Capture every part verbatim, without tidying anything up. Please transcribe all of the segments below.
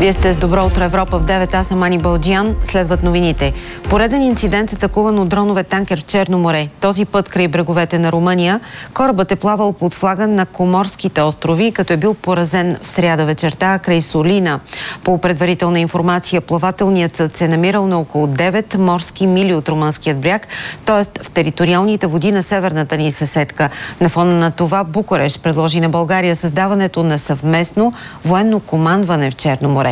Вие сте с Добро утро Европа в девет. Аз съм Ани Балджиян. Следват новините. Пореден инцидент, атакуван от дронове танкер в Черно море. Този път край бреговете на Румъния. Корабът е плавал под флага на Коморските острови, като е бил поразен в сряда вечерта край Солина. По предварителна информация, плавателният съд се е намирал на около девет морски мили от румънският бряг, т.е. в териториалните води на северната ни съседка. На фона на това Букурещ предложи на България създаването на съвместно военно командване в Черно море.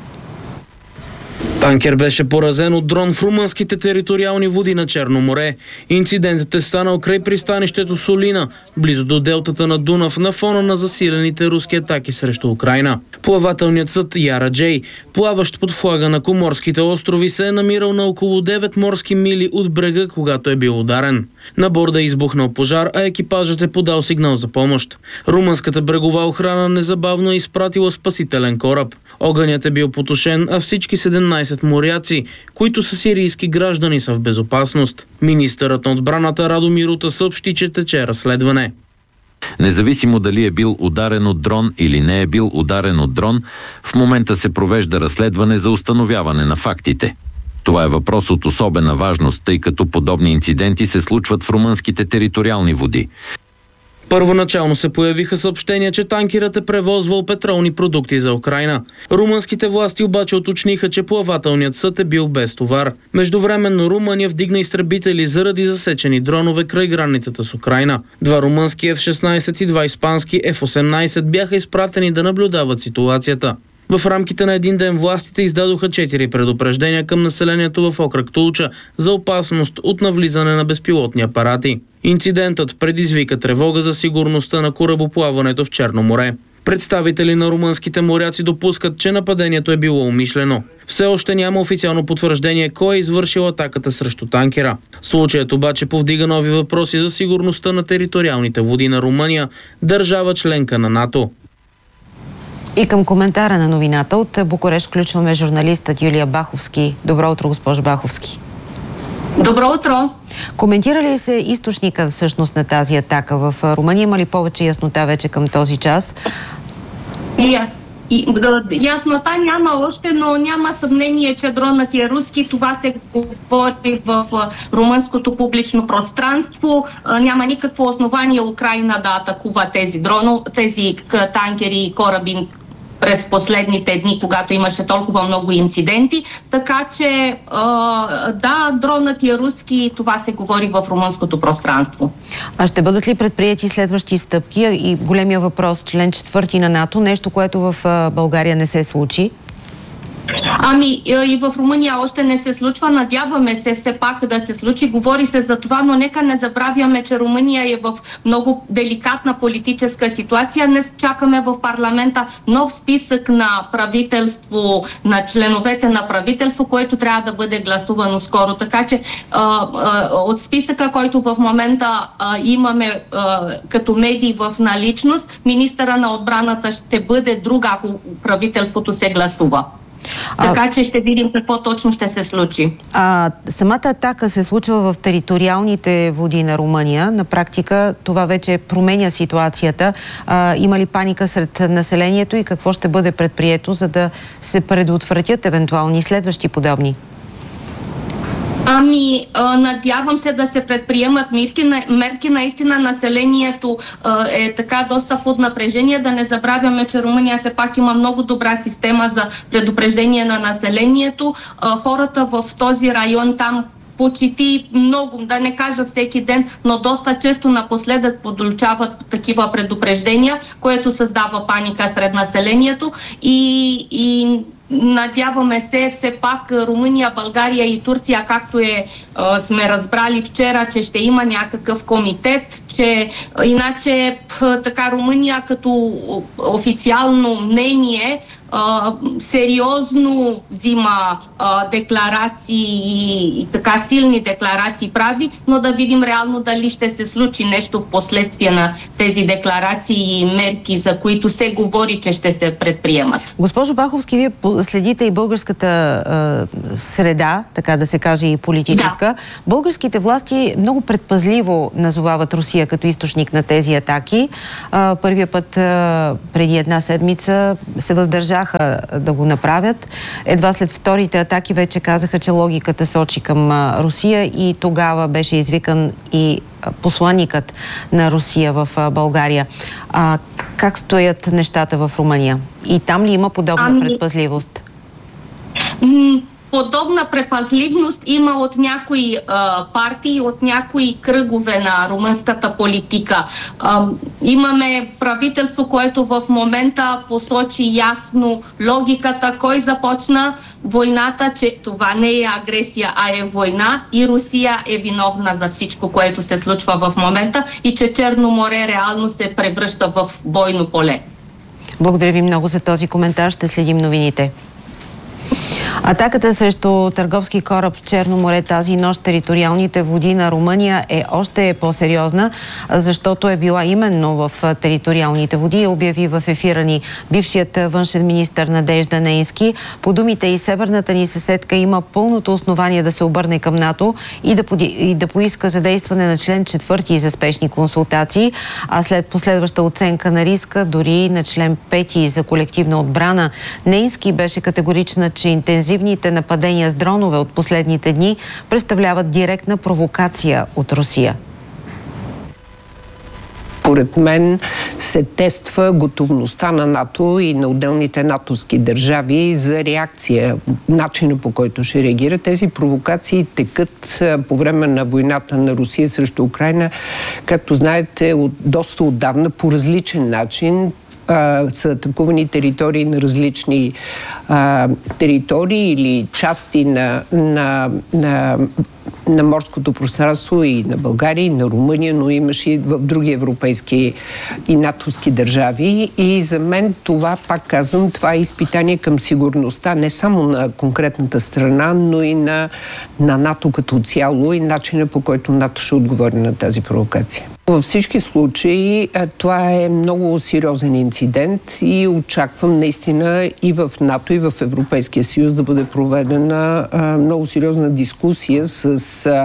Танкер беше поразен от дрон в румънските териториални води на Черно море. Инцидентът е станал край пристанището Солина, близо до делтата на Дунав, на фона на засилените руски атаки срещу Украйна. Плавателният съд Яра Джей, плаващ под флага на Коморските острови, се е намирал на около девет морски мили от брега, когато е бил ударен. На борда е избухнал пожар, а екипажът е подал сигнал за помощ. Румънската брегова охрана незабавно е изпратила спасителен кораб. Огънят е бил потушен, а всички седемнайсет моряци, които са сирийски граждани, са в безопасност. Министърът на отбраната Радомир Рута съобщи, че тече разследване. Независимо дали е бил ударен от дрон или не е бил ударен от дрон, в момента се провежда разследване за установяване на фактите. Това е въпрос от особена важност, тъй като подобни инциденти се случват в румънските териториални води. Първоначално се появиха съобщения, че танкерът е превозвал петролни продукти за Украйна. Румънските власти обаче уточниха, че плавателният съд е бил без товар. Междувременно Румъния вдигна изтребители заради засечени дронове край границата с Украйна. Два румънски Еф шестнайсет и два испански Еф осемнайсет бяха изпратени да наблюдават ситуацията. В рамките на един ден властите издадоха четири предупреждения към населението в окръг Тулча за опасност от навлизане на безпилотни апарати. Инцидентът предизвика тревога за сигурността на корабоплаването в Черно море. Представители на румънските моряци допускат, че нападението е било умишлено. Все още няма официално потвърждение кой е извършил атаката срещу танкера. Случаят обаче повдига нови въпроси за сигурността на териториалните води на Румъния, държава членка на НАТО. И към коментара на новината от Букурещ включваме журналистът Юлия Баховски. Добро утро, госпожо Баховски. Добро утро! Коментира ли се източника всъщност на тази атака в Румъния? Има ли повече яснота вече към този час? Yeah. И, яснота няма още, но няма съмнение, че дронът е руски. Това се говори в румънското публично пространство. Няма никакво основание Украйна да атакува тези дрони, тези танкери и кораби през последните дни, когато имаше толкова много инциденти. Така че, да, дронът е руски и това се говори в румънското пространство. А ще бъдат ли предприети следващи стъпки? И големия въпрос, член четвърти на НАТО, нещо, което в България не се случи? Ами и в Румъния още не се случва. Надяваме се все пак да се случи. Говори се за това, но нека не забравяме, че Румъния е в много деликатна политическа ситуация. Днес чакаме в парламента нов списък на правителство, на членовете на правителство, което трябва да бъде гласувано скоро. Така че а, а, от списъка, който в момента а, имаме а, като медии в наличност, министъра на отбраната ще бъде друг, ако правителството се гласува. Така а, че ще видим какво точно ще се случи. А, самата атака се случва в териториалните води на Румъния. На практика това вече променя ситуацията. А, има ли паника сред населението и какво ще бъде предприето, за да се предотвратят евентуални следващи подобни? Ами, надявам се да се предприемат мерки. мерки. Наистина населението е така доста под напрежение. Да не забравяме, че Румъния все пак има много добра система за предупреждение на населението. Хората в този район там почти много, да не кажа всеки ден, но доста често напоследък получават такива предупреждения, което създава паника сред населението и, и надяваме се все пак Румъния, България и Турция, както е, сме разбрали вчера, че ще има някакъв комитет, че иначе така Румъния като официално мнение а, сериозно взима а, декларации и, и така силни декларации прави, но да видим реално дали ще се случи нещо в последствие на тези декларации и мерки, за които се говори, че ще се предприемат. Госпожо Баховски, вие следите и българската а, среда, така да се каже, и политическа. Да. Българските власти много предпазливо назовават Русия като източник на тези атаки. А, първия път а, преди една седмица се въздържаха успяха да го направят. Едва след вторите атаки вече казаха, че логиката сочи към Русия и тогава беше извикан и посланникът на Русия в България. А, как стоят нещата в Румъния? И там ли има подобна ами... предпазливост? Подобна предпазливност има от някои а, партии, от някои кръгове на румънската политика. А, имаме правителство, което в момента посочи ясно логиката, кой започна войната, че това не е агресия, а е война и Русия е виновна за всичко, което се случва в момента и че Черно море реално се превръща в бойно поле. Благодаря ви много за този коментар. Ще следим новините. Атаката срещу търговски кораб в Черно море тази нощ териториалните води на Румъния е още по-сериозна, защото е била именно в териториалните води, обяви в ефира ни бившият външен министър Надежда Нейнски. По думите и северната ни съседка има пълното основание да се обърне към НАТО и да, поди, и да поиска задействане на член четвърти за спешни консултации, а след последваща оценка на риска, дори на член пети за колективна отбрана. Нейнски беше категорична, че интензивните нападения с дронове от последните дни представляват директна провокация от Русия. Поред мен се тества готовността на НАТО и на отделните натовски държави за реакция, начина по който ще реагира. Тези провокации текат по време на войната на Русия срещу Украйна, както знаете, от доста отдавна по различен начин. Uh, са атакувани територии на различни uh, територии или части на, на, на, на морското пространство и на България, и на Румъния, но имаше и в други европейски и натовски държави. И за мен това, пак казвам, това е изпитание към сигурността не само на конкретната страна, но и на, на НАТО като цяло и начина, по който НАТО ще отговори на тази провокация. Във всички случаи това е много сериозен инцидент и очаквам наистина и в НАТО, и в Европейския съюз да бъде проведена много сериозна дискусия с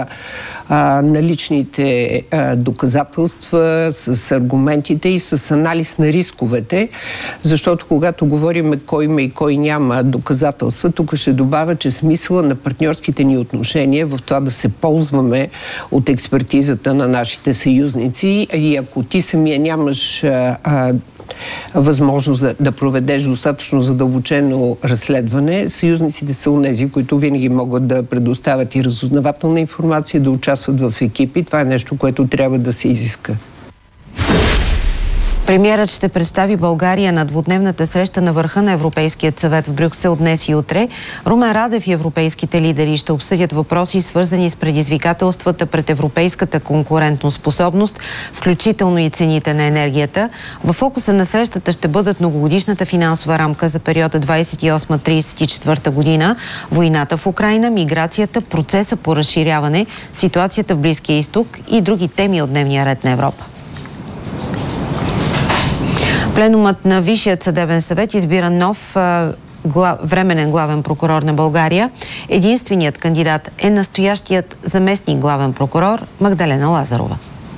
наличните доказателства, с аргументите и с анализ на рисковете, защото когато говорим кой има и кой няма доказателства, тук ще добавя, че смисъла на партньорските ни отношения в това да се ползваме от експертизата на нашите съюзници и ако ти самия нямаш а, а, възможност да, да проведеш достатъчно задълбочено разследване, съюзниците са онези, които винаги могат да предоставят и разузнавателна информация, да участват в екипи. Това е нещо, което трябва да се изиска. Премиерът ще представи България на двудневната среща на върха на Европейският съвет в Брюксел днес и утре. Румен Радев и европейските лидери ще обсъдят въпроси, свързани с предизвикателствата пред европейската конкурентоспособност, включително и цените на енергията. В фокуса на срещата ще бъдат многогодишната финансова рамка за периода двадесет и осма - тридесет и четвърта година, войната в Украйна, миграцията, процеса по разширяване, ситуацията в Близкия изток и други теми от дневния ред на Европа. Пленумът на Висшият съдебен съвет избира нов а, гла... временен главен прокурор на България. Единственият кандидат е настоящият заместник главен прокурор Магдалена Лазарова.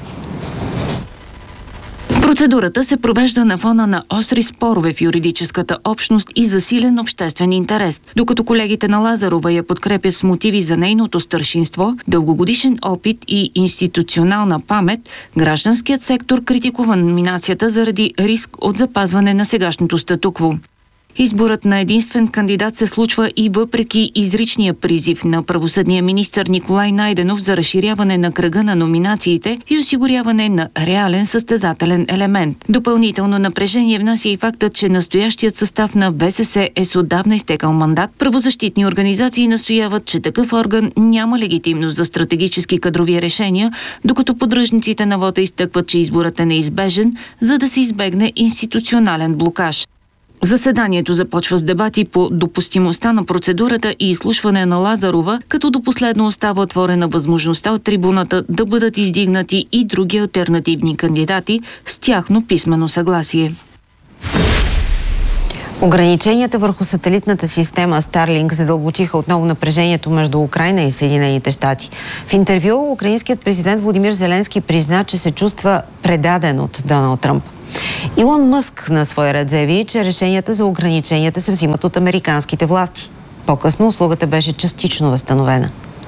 Процедурата се провежда на фона на остри спорове в юридическата общност и засилен обществен интерес. Докато колегите на Лазарова я подкрепят с мотиви за нейното старшинство, дългогодишен опит и институционална памет, гражданският сектор критикува номинацията заради риск от запазване на сегашното статукво. Изборът на единствен кандидат се случва и въпреки изричния призив на правосъдния министър Николай Найденов за разширяване на кръга на номинациите и осигуряване на реален състезателен елемент. Допълнително напрежение внася и фактът, че настоящият състав на В С С е с отдавна изтекал мандат. Правозащитни организации настояват, че такъв орган няма легитимност за стратегически кадрови решения, докато поддръжниците на вота изтъкват, че изборът е неизбежен, за да се избегне институционален блокаж. Заседанието започва с дебати по допустимостта на процедурата и изслушване на Лазарова, като до последно остава отворена възможността от трибуната да бъдат издигнати и други алтернативни кандидати с тяхно писмено съгласие. Ограниченията върху сателитната система Starlink задълбочиха отново напрежението между Украйна и Съединените щати. В интервю украинският президент Володимир Зеленски призна, че се чувства предаден от Доналд Тръмп. Илон Мъск на своя ред заяви, че решенията за ограниченията се взимат от американските власти. По-късно услугата беше частично възстановена.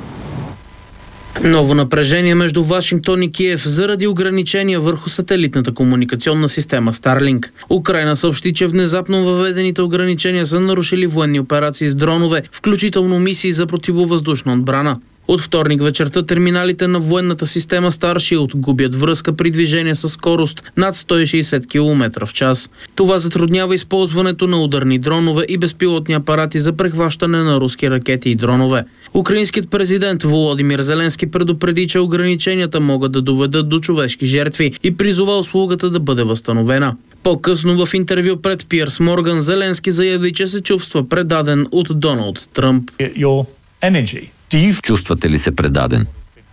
Ново напрежение между Вашингтон и Киев заради ограничения върху сателитната комуникационна система Starlink. Украйна съобщи, че внезапно въведените ограничения са нарушили военни операции с дронове, включително мисии за противовъздушна отбрана. От вторник вечерта терминалите на военната система Starship губят връзка при движение със скорост над сто и шейсет километра в час. Това затруднява използването на ударни дронове и безпилотни апарати за прехващане на руски ракети и дронове. Украинският президент Володимир Зеленски предупреди, че ограниченията могат да доведат до човешки жертви и призова услугата да бъде възстановена. По-късно в интервю пред Пиърс Морган Зеленски заяви, че се чувства предаден от Доналд Тръмп. Чувствате ли се предаден?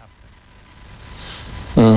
Mm.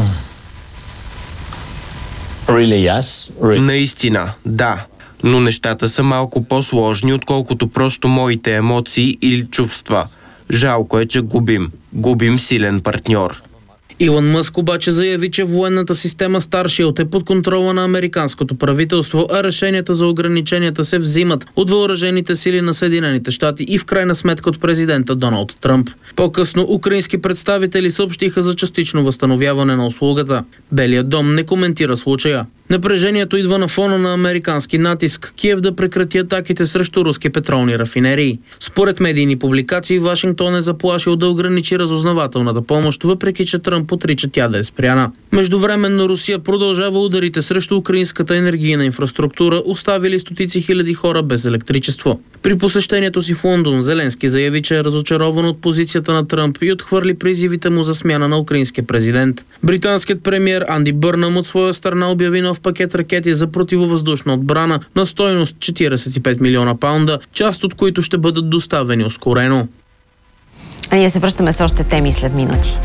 Really, yes? Really. Наистина, да. Но нещата са малко по-сложни, отколкото просто моите емоции или чувства. Жалко е, че губим. Губим силен партньор. Илон Мъск обаче заяви, че военната система Starship е под контрола на американското правителство, а решенията за ограниченията се взимат от въоръжените сили на Съединените щати и в крайна сметка от президента Доналд Тръмп. По-късно украински представители съобщиха за частично възстановяване на услугата. Белият дом не коментира случая. Напрежението идва на фона на американски натиск Киев да прекрати атаките срещу руски петролни рафинерии. Според медийни публикации, Вашингтон е заплашил да ограничи разузнавателната помощ, въпреки че Тръмп отрича тя да е спряна. Междувременно Русия продължава ударите срещу украинската енергийна инфраструктура, оставили стотици хиляди хора без електричество. При посещението си в Лондон Зеленски заяви, че е разочарован от позицията на Тръмп и отхвърли призивите му за смяна на украинския президент. Британският премиер Анди Бърнам от своя страна обяви нов пакет ракети за противовъздушна отбрана на стойност четиридесет и пет милиона паунда, част от които ще бъдат доставени ускорено. А ние се връщаме с още теми след минути.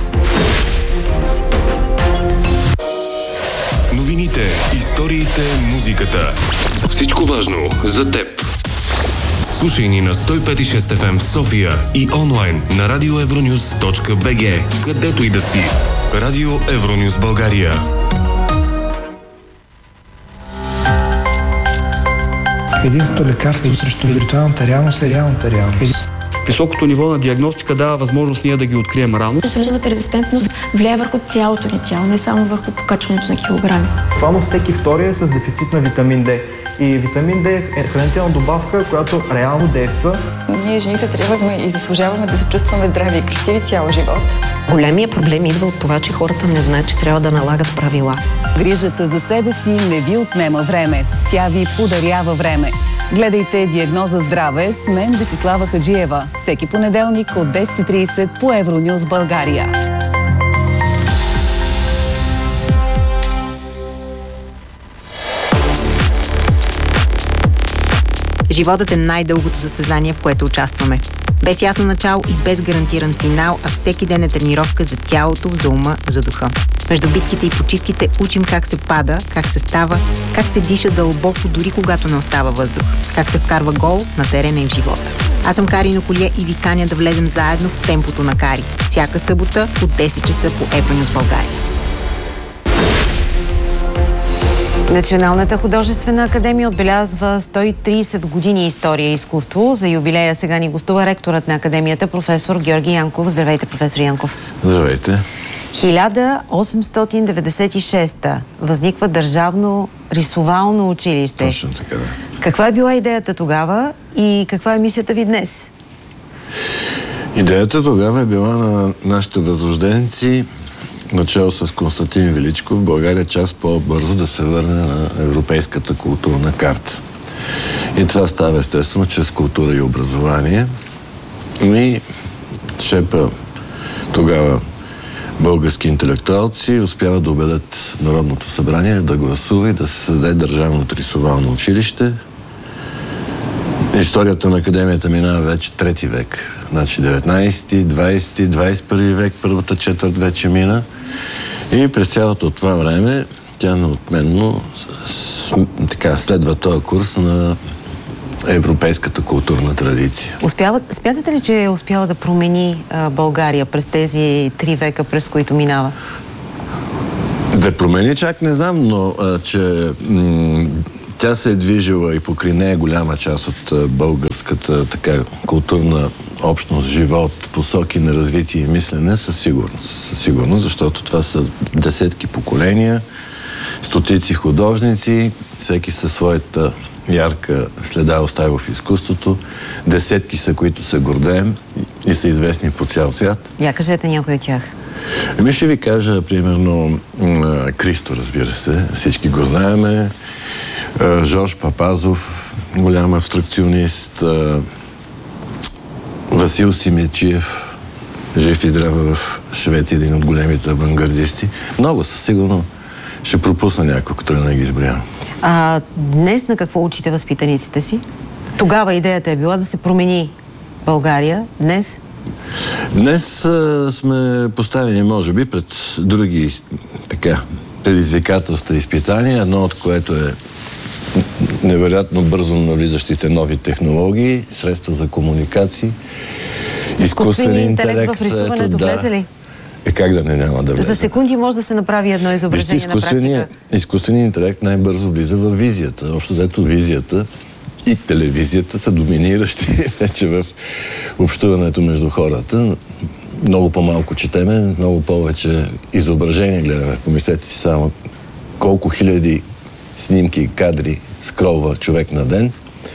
Новините, историите, музиката. Всичко важно за теб. Слушай ни на сто и пет и шест еф ем в София и онлайн на радио евронюс точка би джи. Където и да си. Радио Евронюс България. Единственото лекарство срещу виртуалната реалност е реалната реалност. Високото ниво на диагностика дава възможност ние да ги открием рано. Инсулиновата резистентност влияе върху цялото ни тяло, не само върху покачването на килограми. Буквално всеки втори е с дефицит на витамин Д. И витамин Д е хранителна добавка, която реално действа. Ние, жените, трябваме и заслужаваме да се чувстваме здрави и красиви цял живот. Големия проблем идва от това, че хората не знаят, че трябва да налагат правила. Грижата за себе си не ви отнема време. Тя ви подарява време. Гледайте Диагноза здраве с мен Десислава Хаджиева. Всеки понеделник от десет и тридесет по Евронюс България. Животът е най-дългото състезание, в което участваме. Без ясно начало и без гарантиран финал, а всеки ден е тренировка за тялото, за ума, за духа. Между битките и почивките учим как се пада, как се става, как се диша дълбоко, дори когато не остава въздух, как се вкарва гол на терена и в живота. Аз съм Кари Ноколия и ви каня да влезем заедно в темпото на Кари. Всяка събота от десет часа по Евронюс България. Националната художествена академия отбелязва сто и тридесет години история и изкуство. За юбилея сега ни гостува ректорът на академията, професор Георги Янков. Здравейте, професор Янков. Здравейте. хиляда осемстотин деветдесет и шеста възниква Държавно рисувално училище. Точно така, да. Каква е била идеята тогава и каква е мисията ви днес? Идеята тогава е била на нашите възрожденци, начало с Константин Величков, България час по-бързо да се върне на европейската културна карта. И това става естествено чрез култура и образование. И шепа тогава български интелектуалци успяват да убедят Народното събрание да гласува и да се създаде Държавното рисувално училище. Историята на академията минава вече трети век. Значи деветнайсети, двайсети, двайсет и първи век, първата четвърт вече мина. И през цялото това време тя неотменно така, следва този курс на европейската културна традиция. Успява, смятате ли, че е успяла да промени а, България през тези три века, през които минава? Да промени чак не знам, но а, че м- тя се е движила и покрай нея голяма част от а, българската така културна общност, живот, посоки на развитие и мислене със сигурност. Със сигурност, защото това са десетки поколения, стотици художници, всеки със своята ярка следа оставя в изкуството. Десетки са, които се гордеем и са известни по цял свят. Я кажете някой от тях. Ами ще ви кажа, примерно, Кристо, разбира се, всички го знаеме, Жорж Папазов, голям абстракционист, Васил Симечиев, жив и здрав в Швеция, един от големите авангардисти. Много са, сигурно ще пропусна някой, като не ги изброявам. А днес на какво учите възпитаниците си? Тогава идеята е била да се промени България. Днес? Днес а, сме поставени, може би, пред други така предизвикателства и изпитания, едно от което е невероятно бързо навлизащите нови технологии, средства за комуникации, изкуствен интелект. В рисуването да. Влезе ли? Е, как да не, няма да влезе? За секунди може да се направи едно изображение на практика. Изкуственият интелект най-бързо влиза в визията. Общо взето визията и телевизията са доминиращи вече в общуването между хората. Много по-малко четеме, много повече изображения гледаме. Помислете си само колко хиляди снимки и кадри скролва човек на ден.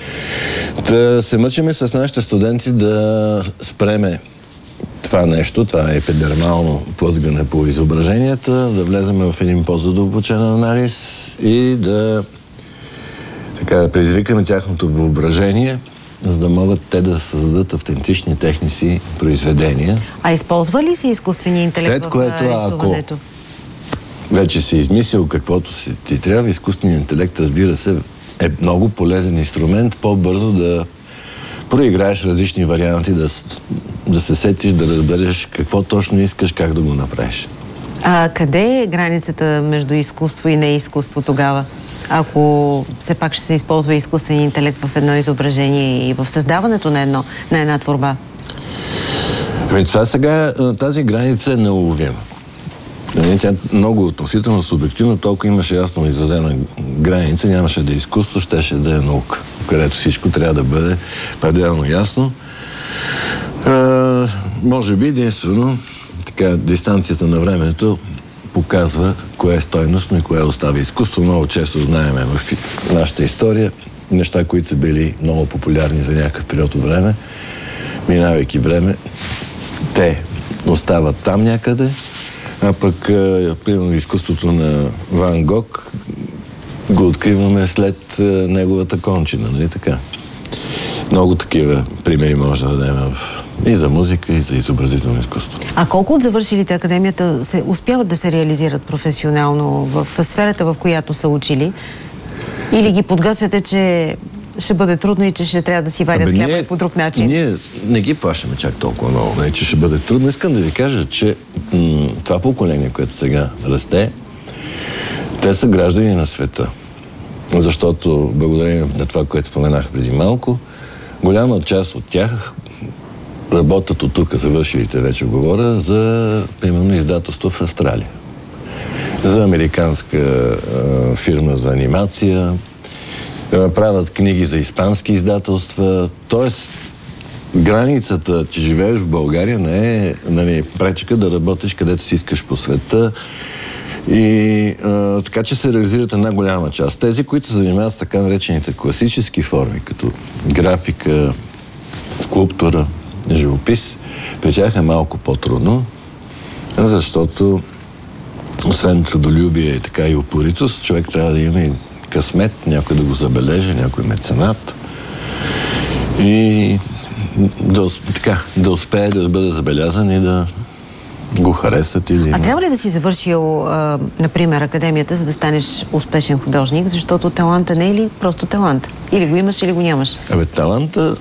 Да се мъчиме с нашите студенти да спреме това нещо, това е епидермално плъзгане по изображенията, да влеземе в един по-задълбочен анализ и да така да предизвикаме тяхното въображение, за да могат те да създадат автентични техни си произведения. А използва ли се изкуствения интелект След в което, рисуването? Ако вече си измислил каквото си ти трябва, изкуственият интелект, разбира се, е много полезен инструмент, по-бързо да проиграеш различни варианти, да, да се сетиш, да разбереш какво точно искаш, как да го направиш. А къде е границата между изкуство и неизкуство тогава? Ако все пак ще се използва изкуствен интелект в едно изображение и в създаването на, едно, на една творба? Ами това сега, тази граница е неуловима. Тя е много относително субективно, толкова имаше ясно изразена граница, нямаше да е изкуство, щеше да е наука, където всичко трябва да бъде пределно ясно. А, може би единствено така, дистанцията на времето показва кое е стойностно и кое оставя изкуство. Много често знаем в нашата история неща, които са били много популярни за някакъв период от време, минавайки време, те остават там някъде, а пък, примерно, изкуството на Ван Гог го откриваме след неговата кончина, нали така? Много такива примери може да дадем и за музика, и за изобразително изкуство. А колко от завършилите академията се успяват да се реализират професионално в сферата, в която са учили? Или ги подготвяте, че ще бъде трудно и че ще трябва да си вадят хляба по друг начин? Ние не ги плашаме чак толкова много, не, че ще бъде трудно. Искам да ви кажа, че м- това поколение, което сега расте, те са граждани на света. Защото, благодарение на това, което споменах преди малко, голяма част от тях работят от тук, завършилите вече говоря, за, примерно, издателство в Австралия. За американска а, фирма за анимация, правят книги за испански издателства. Тоест, границата, че живееш в България, не е, нали, пречка да работиш където си искаш по света. И а, така, че се реализират една голяма част. Тези, които се занимават с така наречените класически форми, като графика, скулптура, живопис, при тях е малко по-трудно, защото освен трудолюбие и така и упоритост, човек трябва да има и късмет, някой да го забележи, някой меценат и да, така, да успее да бъде забелязан и да го харесат или... А трябва ли да си завършил, а, например, академията, за да станеш успешен художник, защото таланта не е ли просто талант? Или го имаш, или го нямаш? Абе, таланта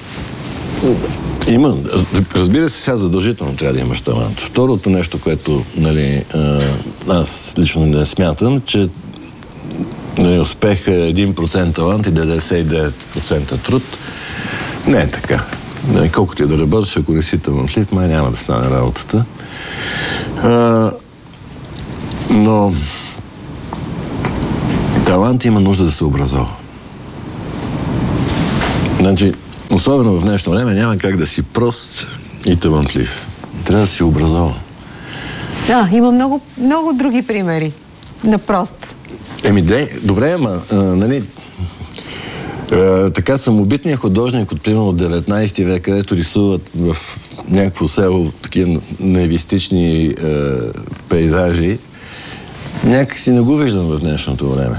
има. Разбира се, сега задължително трябва да имаш талант. Второто нещо, което, нали, аз лично не смятам, че, нали, успех е един процент талант и деветдесет и девет процента труд. Не е така. Нали, колкото и да работиш, ако не си талантлив, май няма да стане работата. А, Но талант има нужда да се образова. Значи, особено в днешно време няма как да си прост и талантлив. Трябва да си образова. Да, има много, много други примери на прост. Еми, де, добре, ама, а, нали, а, така самобитният художник от, примерно, от деветнайсети век, където рисуват в някакво село такива наивистични а, пейзажи, някакси не го виждам в днешното време.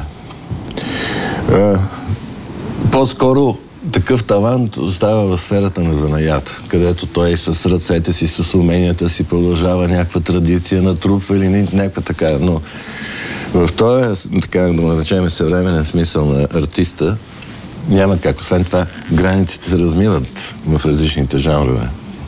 А, по-скоро такъв талант остава в сферата на занаята, където той с ръцете си, с уменията си продължава някаква традиция, натрупва или някаква така, но в този, така да го наречем, съвременен смисъл на артиста, няма как. Освен това, границите се размиват в различните жанрове.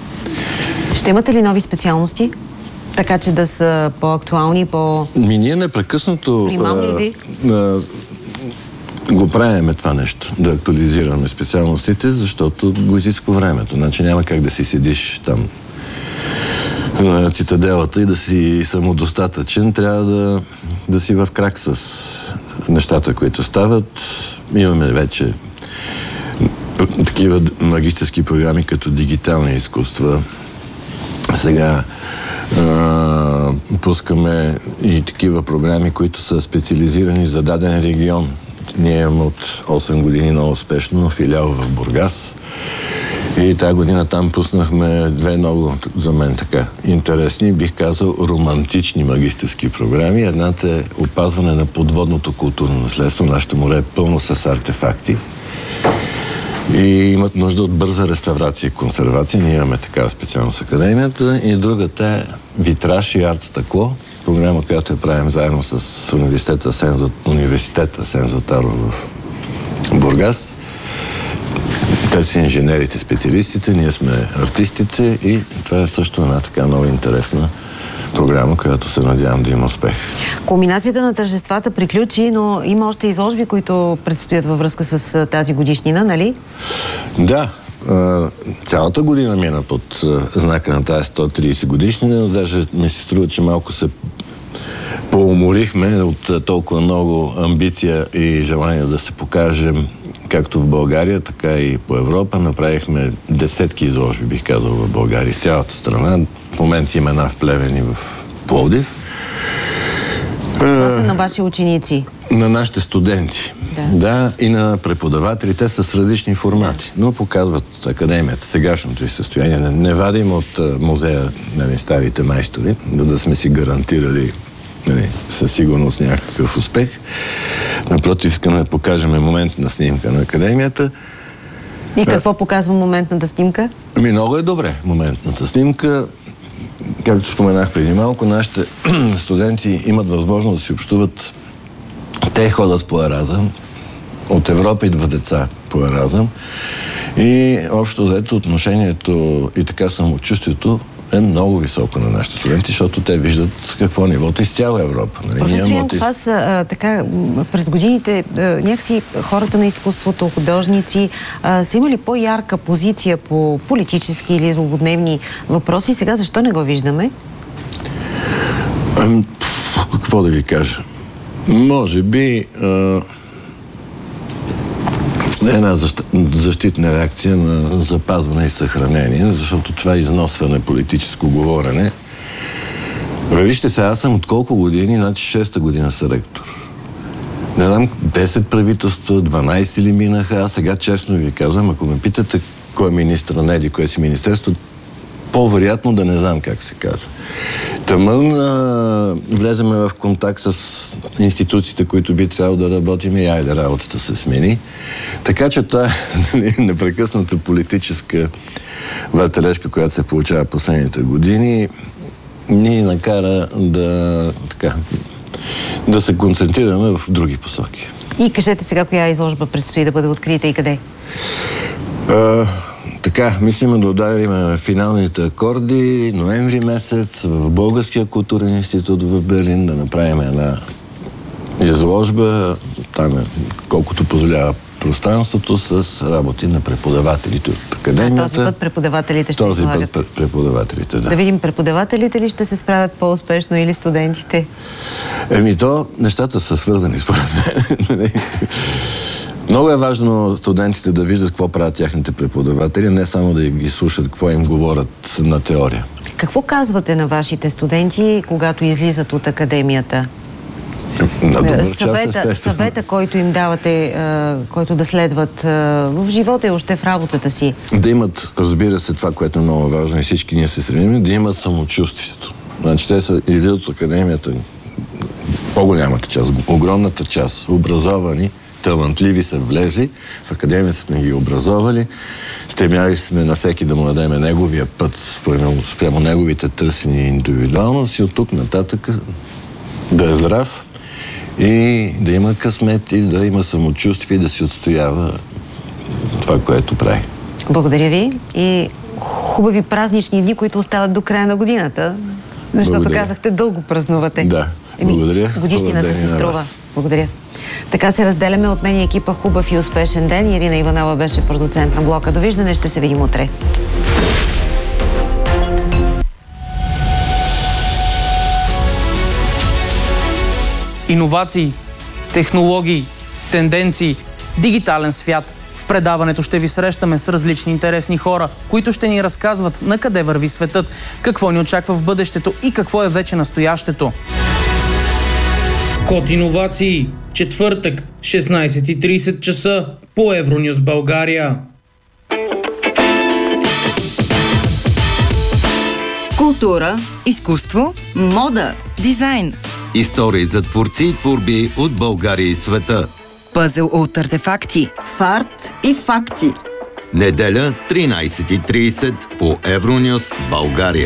Ще имате ли нови специалности? Така че да са по-актуални, по... Ми ние непрекъснато Примам ли ви? А, а, го правиме това нещо, да актуализираме специалностите, защото го изисква времето. Значи няма как да си седиш там на цитаделата и да си самодостатъчен. Трябва да, да си в крак с нещата, които стават. Имаме вече такива магистерски програми, като дигитални изкуства. Сега а, пускаме и такива програми, които са специализирани за даден регион. Ние имаме от осем години много успешно филиал в Бургас. И тази година там пуснахме две много, за мен така, интересни, бих казал, романтични магистерски програми. Едната е опазване на подводното културно наследство. Нашето море е пълно с артефакти. И имат нужда от бърза реставрация и консервация. Ние имаме такава специалност в Академията. И другата е витраж и арт стъкло. Програма, която я правим заедно с университета Сензо, университета Сензо Таро в Бургас. Те са инженерите, специалистите, ние сме артистите и това е също една така много интересна програма, която се надявам да има успех. Кулминацията на тържествата приключи, но има още изложби, които предстоят във връзка с тази годишнина, нали? Да. Цялата година мина под знака на тази сто трийсет годишнина, но даже ми се струва, че малко се поуморихме от толкова много амбиция и желание да се покажем както в България, така и по Европа. Направихме десетки изложби, бих казал, в България, с цялата страна. В момента има една в Плевен и в Пловдив. Това са на ваши ученици? На нашите студенти. Да. Да, и на преподаватели. Те са с различни формати, но показват академията, сегашното и състояние. Не, не вадим от музея, нали, старите майстори, за да сме си гарантирали, нали, със сигурност някакъв успех. Напротив, искаме да покажем моментна снимка на академията. И какво показва моментната снимка? Ами много е добре моментната снимка. Както споменах преди малко, нашите студенти имат възможност да си общуват. Те ходят по Еразъм. От Европа идва деца по Еразъм. И общо взето отношението и така самочувствието е много високо на нашите студенти, защото те виждат какво е нивото из цяла Европа. Нали? Професор Янков, аз а, така, през годините а, някакси хората на изкуството, художници а, са имали по-ярка позиция по политически или злободневни въпроси. Сега защо не го виждаме? А, какво да ви кажа? Може би а, една защитна реакция на запазване и съхранение, защото това износване политическо говорене. Вижте се, аз съм от колко години, значи шеста година са ректор. Не знам, десет правителства, дванайсет ли минаха, аз сега честно ви казвам, ако ме питате кой е министър на еди, кое си министерство, по-вероятно да не знам как се казва. Тъмън а, влеземе в контакт с институциите, които би трябвало да работим и айде работата се смени. Така че това е непрекъсната политическа въртележка, която се получава последните години, ни накара да, така, да се концентрираме в други посоки. И кажете сега, коя изложба предстои да бъде открита и къде? А, Така, мислим да ударим финалните акорди ноември месец в Българския културен институт в Берлин, да направим една изложба, там е, колкото позволява пространството с работи на преподавателите от академията. А този път преподавателите ще Този излагат. път преподавателите, да. Да видим, преподавателите ли ще се справят по-успешно или студентите? Еми то, нещата са свързани според мен. Много е важно студентите да виждат какво правят тяхните преподаватели, не само да ги слушат какво им говорят на теория. Какво казвате на вашите студенти, когато излизат от академията? На добър час, съвета, съвета, който им давате, който да следват в живота и още в работата си. Да имат, разбира се, това, което е много важно и всички ние се стремим, да имат самочувствието. Значи те са излизат от академията, по-голямата част, огромната част, образовани, талантливи са влезли, в академията сме ги образовали, стремяли сме на всеки да му дадем неговия път, спрямо, спрямо неговите търсени индивидуалност и от тук нататък да е здрав и да има късмет и да има самочувствие и да си отстоява това, което прави. Благодаря ви и хубави празнични дни, които остават до края на годината, защото благодаря. Казахте, дълго празнувате. Да, благодаря. Еми, годишнината си струва. Благодаря. Така се разделяме. От мен и екипа. Хубав и успешен ден. Ирина Иванова беше продуцент на блока. Довиждане, ще се видим утре. Иновации, технологии, тенденции, дигитален свят. В предаването ще ви срещаме с различни интересни хора, които ще ни разказват на къде върви светът, какво ни очаква в бъдещето и какво е вече настоящето. Код иновации. Четвъртък, шестнайсет и трийсет часа по Евронюс България. Култура, изкуство, мода, дизайн. Истории за творци и творби от България и света. Пъзел от артефакти. Фарт и факти. Неделя, тринайсет и трийсет по Евронюс България.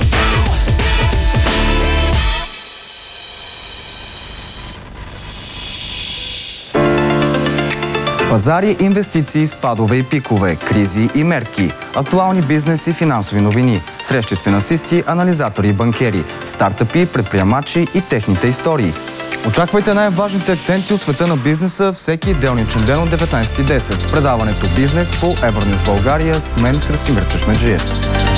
Пазари, инвестиции, спадове и пикове, кризи и мерки, актуални бизнес и финансови новини, срещи с финансисти, анализатори и банкери, стартъпи, предприемачи и техните истории. Очаквайте най-важните акценти от света на бизнеса всеки делничен ден от деветнайсет и десет в предаването Бизнес по Евронюс България с мен Красимир Чешмеджиев.